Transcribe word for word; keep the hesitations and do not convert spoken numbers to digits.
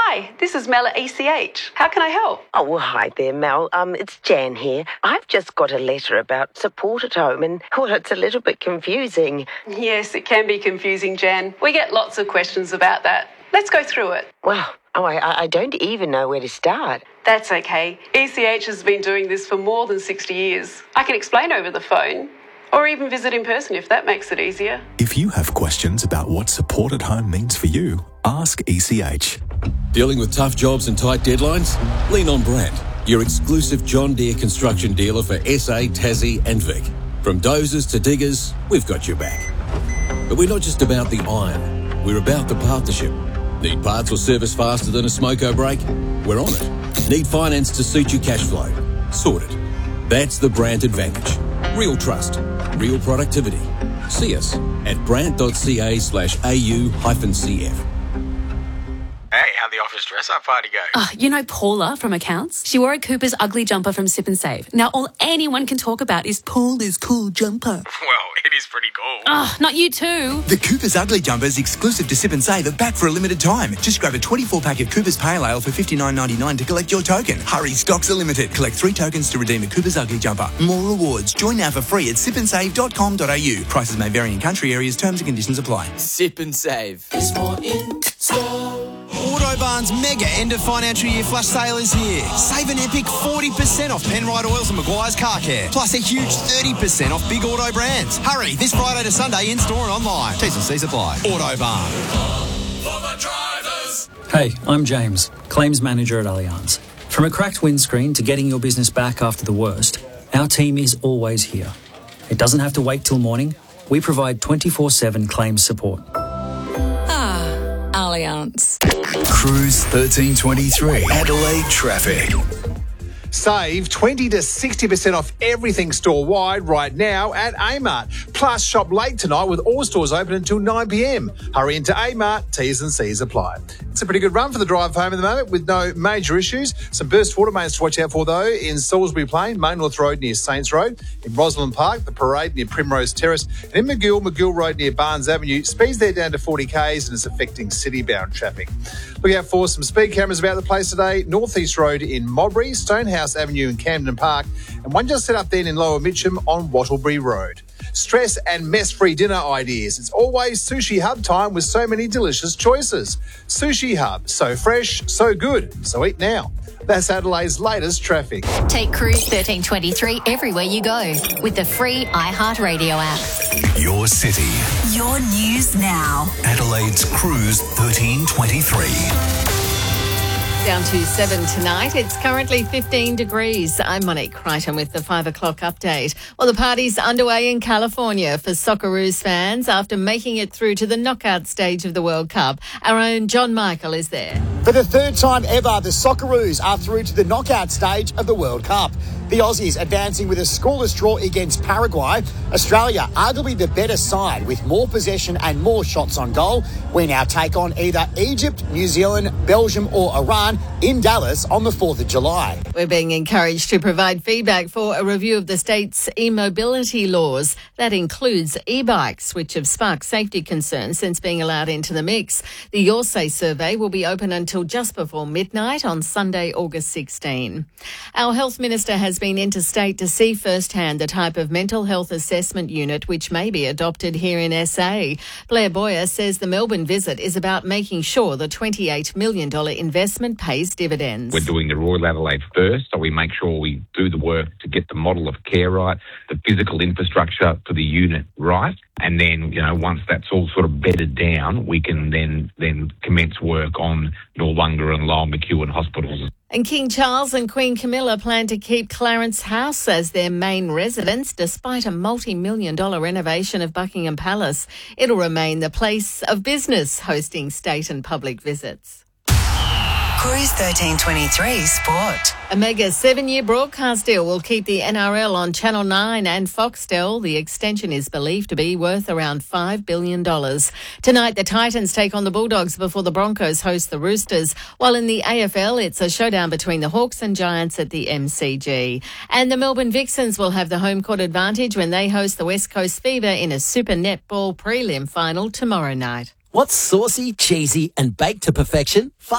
Hi, this is Mel at E C H. How can I help? Oh, well, hi there, Mel. Um, it's Jan here. I've just got a letter about support at home and, well, it's a little bit confusing. Yes, it can be confusing, Jan. We get lots of questions about that. Let's go through it. Well, oh, I, I don't even know where to start. That's okay. E C H has been doing this for more than sixty years. I can explain over the phone, or even visit in person if that makes it easier. If you have questions about what support at home means for you, ask E C H. Dealing with tough jobs and tight deadlines? Lean on Brandt, your exclusive John Deere construction dealer for S A, Tassie and Vic. From dozers to diggers, we've got your back. But we're not just about the iron, we're about the partnership. Need parts or service faster than a smoko brake? We're on it. Need finance to suit your cash flow? Sorted. That's the Brandt advantage. Real trust, real productivity. See us at brandt.ca slash au hyphen cf. Hey, how'd the office dress-up party go? Oh, you know Paula from accounts? She wore a Cooper's ugly jumper from Sip and Save. Now all anyone can talk about is Paula's cool jumper. Well, it is pretty cool. Oh, not you too. The Cooper's Ugly Jumpers exclusive to Sip and Save are back for a limited time. Just grab a twenty-four pack of Cooper's Pale Ale for fifty-nine ninety-nine to collect your token. Hurry, stocks are limited. Collect three tokens to redeem a Cooper's Ugly Jumper. More rewards. Join now for free at sip and save dot com dot a u. Prices may vary in country areas. Terms and conditions apply. Sip and Save. It's more in store. Autobarn's mega end of financial year flash sale is here. Save an epic forty percent off Penrite Oils and Maguire's Car Care. Plus a huge thirty percent off big auto brands. Hurry, this Friday to Sunday in store and online. T's and C's apply. Autobarn. Hey, I'm James, Claims Manager at Allianz. From a cracked windscreen to getting your business back after the worst, our team is always here. It doesn't have to wait till morning. We provide twenty-four seven claims support. Ah, Allianz. Cruise thirteen twenty-three. Adelaide traffic. Save twenty to sixty percent off everything store-wide right now at A-Mart. Plus, shop late tonight with all stores open until nine p.m. Hurry into A-Mart. T's and C's apply. It's a pretty good run for the drive home at the moment with no major issues. Some burst water mains to watch out for, though, in Salisbury Plain, Maynooth Road near Saints Road, in Roslyn Park, the Parade near Primrose Terrace, and in McGill, McGill Road near Barnes Avenue. Speeds there down to forty kays and it's affecting city-bound traffic. Look out for some speed cameras about the place today. North East Road in Modbury, Stonehouse Avenue in Camden Park, and one just set up then in Lower Mitcham on Wattleby Road. Stress and mess-free dinner ideas. It's always Sushi Hub time with so many delicious choices. Sushi Hub, so fresh, so good. So eat now. That's Adelaide's latest traffic. Take Cruise thirteen twenty-three everywhere you go with the free iHeartRadio app. Your city. Your news now. Adelaide's Cruise thirteen twenty-three. Down to seven tonight. It's currently fifteen degrees. I'm Monique Crichton with the five o'clock update. Well, the party's underway in California for Socceroos fans after making it through to the knockout stage of the World Cup. Our own John Michael is there. For the third time ever, the Socceroos are through to the knockout stage of the World Cup. The Aussies advancing with a scoreless draw against Paraguay. Australia, arguably the better side with more possession and more shots on goal. We now take on either Egypt, New Zealand, Belgium or Iran in Dallas on the fourth of July. We're being encouraged to provide feedback for a review of the state's e-mobility laws. That includes e-bikes, which have sparked safety concerns since being allowed into the mix. The Your Say survey will be open until just before midnight on Sunday, August sixteenth. Our Health Minister has been interstate to see firsthand the type of mental health assessment unit which may be adopted here in S A. Blair Boyer says the Melbourne visit is about making sure the twenty-eight million dollars investment pays dividends. We're doing the Royal Adelaide first, so we make sure we do the work to get the model of care right, the physical infrastructure for the unit right, and then, you know, once that's all sort of bedded down, we can then then commence work on Noarlunga and Lyell McEwen hospitals. And King Charles and Queen Camilla plan to keep Clarence House as their main residence despite a multi-million dollar renovation of Buckingham Palace. It'll remain the place of business, hosting state and public visits. Cruise thirteen twenty-three Sport. A mega seven-year broadcast deal will keep the N R L on Channel nine and Foxtel. The extension is believed to be worth around five billion dollars. Tonight, the Titans take on the Bulldogs before the Broncos host the Roosters. While in the A F L, it's a showdown between the Hawks and Giants at the M C G. And the Melbourne Vixens will have the home court advantage when they host the West Coast Fever in a Super Netball prelim final tomorrow night. What's saucy, cheesy and baked to perfection?